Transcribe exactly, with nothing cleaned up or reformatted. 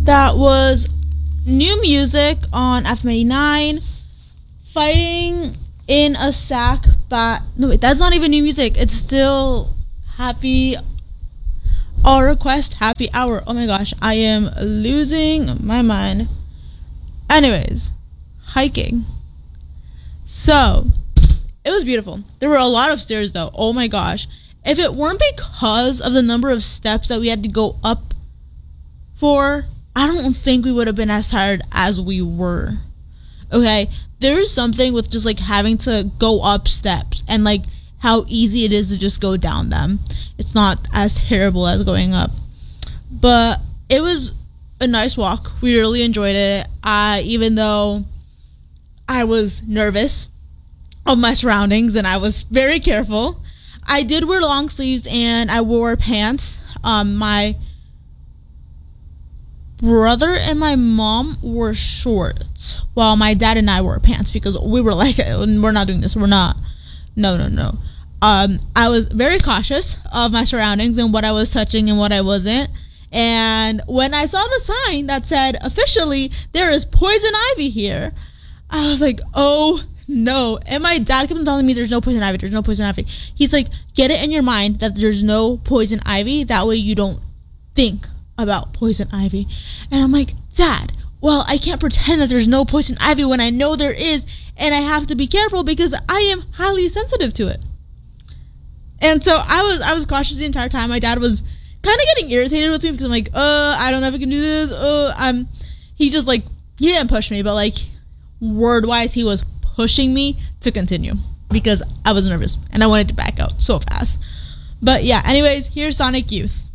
that was new music on F M eighty-nine. Fighting in a Sack by... No, wait, that's not even new music. It's still Happy... All Request Happy Hour. Oh my gosh, I am losing my mind. Anyways, hiking. So, it was beautiful. There were a lot of stairs though. Oh my gosh. If it weren't because of the number of steps that we had to go up for, I don't think we would have been as tired as we were. Okay? There's something with just like having to go up steps and like how easy it is to just go down them. It's not as terrible as going up. But it was a nice walk. We really enjoyed it. Uh, even though I was nervous of my surroundings and I was very careful. I did wear long sleeves and I wore pants. Um, my brother and my mom wore shorts while my dad and I wore pants because we were like, we're not doing this. We're not. No, no, no. Um, I was very cautious of my surroundings and what I was touching and what I wasn't. And when I saw the sign that said, officially, there is poison ivy here, I was like, oh no. And my dad kept on telling me there's no poison ivy, there's no poison ivy. He's like, get it in your mind that there's no poison ivy. That way you don't think about poison ivy. And I'm like, Dad, well, I can't pretend that there's no poison ivy when I know there is, and I have to be careful because I am highly sensitive to it. And so I was I was cautious the entire time. My dad was kind of getting irritated with me because I'm like, uh, I don't know if I can do this. Uh, I'm. He just like he didn't push me, but like word wise, he was pushing me to continue because I was nervous and I wanted to back out so fast. But yeah, anyways, here's Sonic Youth.